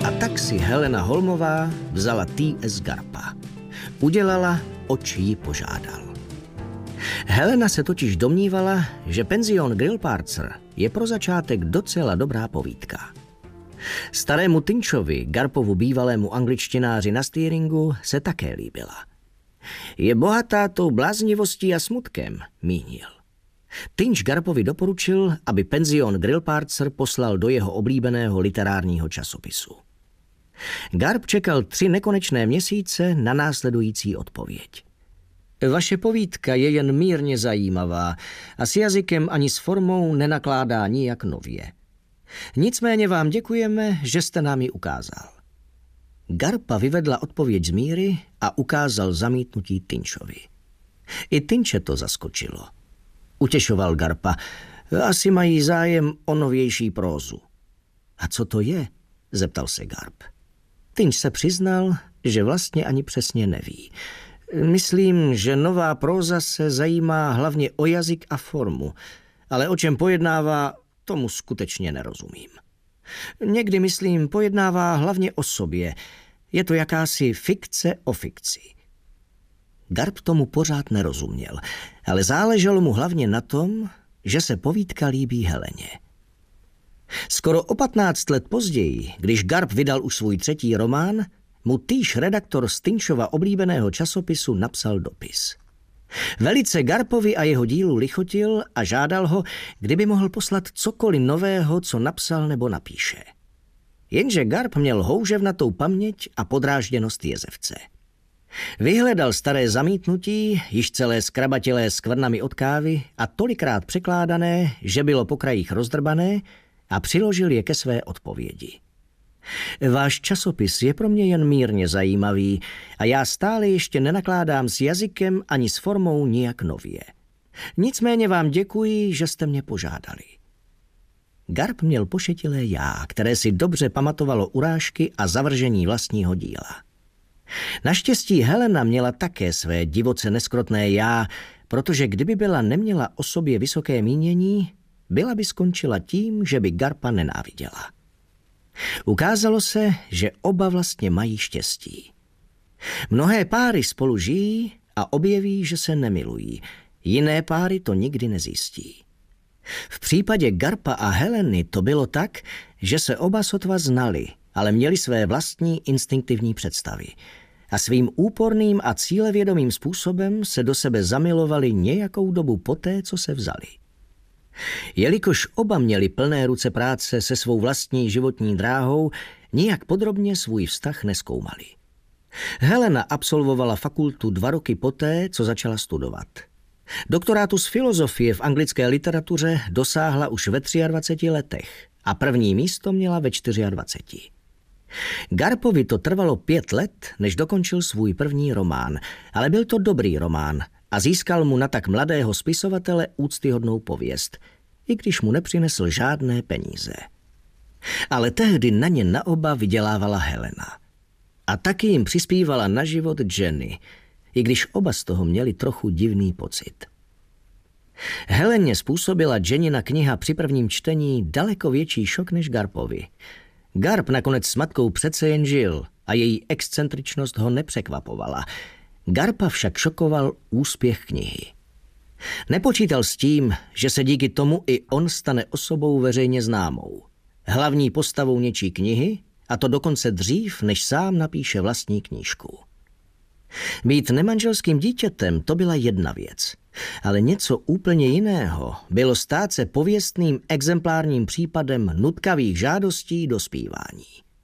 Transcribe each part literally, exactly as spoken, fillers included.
A tak si Helena Holmová vzala T S Garpa. Udělala, oč jí požádal. Helena se totiž domnívala, že penzion Grillparzer je pro začátek docela dobrá povídka. Starému Tynčovi, Garpovu bývalému angličtináři na steeringu, se také líbila. Je bohatá tou bláznivostí a smutkem, mínil. Tynč Garpovi doporučil, aby penzion Grillparzer poslal do jeho oblíbeného literárního časopisu. Garp čekal tři nekonečné měsíce na následující odpověď. Vaše povídka je jen mírně zajímavá a s jazykem ani s formou nenakládá nijak nově. Nicméně vám děkujeme, že jste nám ji ukázal. Garpa vyvedla odpověď z míry a ukázal zamítnutí Tynčovi. I Tynče to zaskočilo. Utěšoval Garpa. Asi mají zájem o novější prózu. A co to je? Zeptal se Garp. Tynč se přiznal, že vlastně ani přesně neví. Myslím, že nová próza se zajímá hlavně o jazyk a formu, ale o čem pojednává, tomu skutečně nerozumím. Někdy, myslím, pojednává hlavně o sobě. Je to jakási fikce o fikci. Garp tomu pořád nerozuměl, ale záleželo mu hlavně na tom, že se povídka líbí Heleně. Skoro o patnáct let později, když Garp vydal už svůj třetí román, mu týž redaktor z Tynčova oblíbeného časopisu napsal dopis. Velice Garpovi a jeho dílu lichotil a žádal ho, kdyby mohl poslat cokoliv nového, co napsal nebo napíše. Jenže Garp měl houževnatou paměť a podrážděnost jezevce. Vyhledal staré zamítnutí, již celé skrabatělé skvrnami od kávy a tolikrát překládané, že bylo po krajích rozdrbané, a přiložil je ke své odpovědi. Váš časopis je pro mě jen mírně zajímavý a já stále ještě nenakládám s jazykem ani s formou nijak nově. Nicméně vám děkuji, že jste mě požádali. Garp měl pošetilé já, které si dobře pamatovalo urážky a zavržení vlastního díla. Naštěstí Helena měla také své divoce neskrotné já, protože kdyby byla neměla o sobě vysoké mínění, byla by skončila tím, že by Garpa nenáviděla. Ukázalo se, že oba vlastně mají štěstí. Mnohé páry spolu žijí a objeví, že se nemilují. Jiné páry to nikdy nezjistí. V případě Garpa a Heleny to bylo tak, že se oba sotva znali, ale měli své vlastní instinktivní představy. A svým úporným a cílevědomým způsobem se do sebe zamilovali nějakou dobu poté, co se vzali. Jelikož oba měli plné ruce práce se svou vlastní životní dráhou, nijak podrobně svůj vztah nezkoumali. Helena absolvovala fakultu dva roky poté, co začala studovat. Doktorátu z filozofie v anglické literatuře dosáhla už ve dvaceti třech letech a první místo měla ve dvaceti čtyřech. Garpovi to trvalo pět let, než dokončil svůj první román, ale byl to dobrý román a získal mu na tak mladého spisovatele úctyhodnou pověst, i když mu nepřinesl žádné peníze. Ale tehdy na ně na oba vydělávala Helena. A taky jim přispívala na život Jenny, i když oba z toho měli trochu divný pocit. Heleně způsobila Jennina kniha při prvním čtení daleko větší šok než Garpovi. Garp nakonec s matkou přece jen žil a její excentričnost ho nepřekvapovala. Garpa však šokoval úspěch knihy. Nepočítal s tím, že se díky tomu i on stane osobou veřejně známou. Hlavní postavou něčí knihy, a to dokonce dřív, než sám napíše vlastní knížku. Být nemanželským dítětem, to byla jedna věc, ale něco úplně jiného bylo stát se pověstným exemplárním případem nutkavých žádostí do zpívání.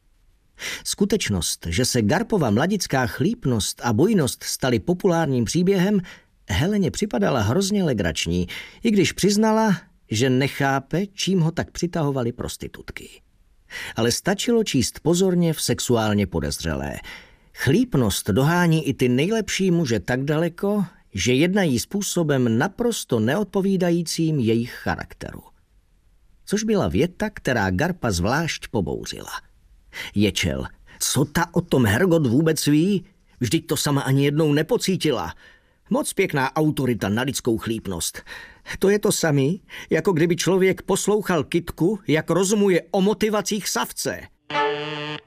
Skutečnost, že se Garpova mladická chlípnost a bujnost staly populárním příběhem, Heleně připadala hrozně legrační, i když přiznala, že nechápe, čím ho tak přitahovaly prostitutky. Ale stačilo číst pozorně v Sexuálně podezřelé. Chlípnost dohání i ty nejlepší muže tak daleko, že jednají způsobem naprosto neodpovídajícím jejich charakteru. Což byla věta, která Garpa zvlášť pobouřila. Ječel, co ta o tom Hergot vůbec ví? Vždyť to sama ani jednou nepocítila. Moc pěkná autorita na lidskou chlípnost. To je to samý, jako kdyby člověk poslouchal kytku, jak rozumuje o motivacích savce.